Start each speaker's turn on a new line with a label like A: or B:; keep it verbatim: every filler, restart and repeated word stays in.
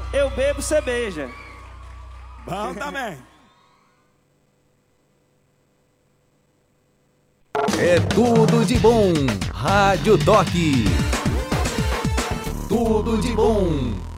A: Eu bebo, você beija.
B: Bom também.
C: É tudo de bom. Rádio Toque. Tudo de bom.